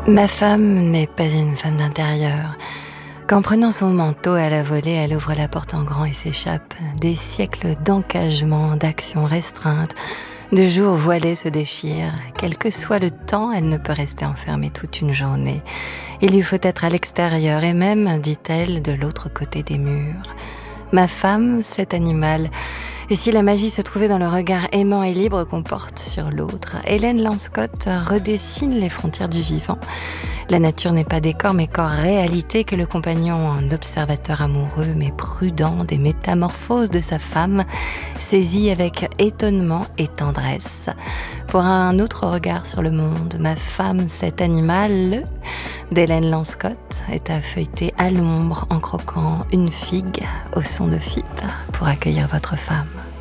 Ma femme n'est pas une femme d'intérieur. Qu'en prenant son manteau à la volée, elle ouvre la porte en grand et s'échappe. Des siècles d'encagement, d'actions restreintes, de jours voilés se déchirent. Quel que soit le temps, elle ne peut rester enfermée toute une journée. Il lui faut être à l'extérieur et même, dit-elle, de l'autre côté des murs. Ma femme, cet animal. Et si la magie se trouvait dans le regard aimant et libre qu'on porte sur l'autre? Hélène Lanscott redessine les frontières du vivant. La nature n'est pas décor, mais corps réalité que le compagnon, un observateur amoureux mais prudent des métamorphoses de sa femme, saisit avec étonnement et tendresse. Pour un autre regard sur le monde, ma femme, cet animal d'Hélène Lanscott est à feuilleter à l'ombre en croquant une figue au son de fipe pour accueillir votre femme.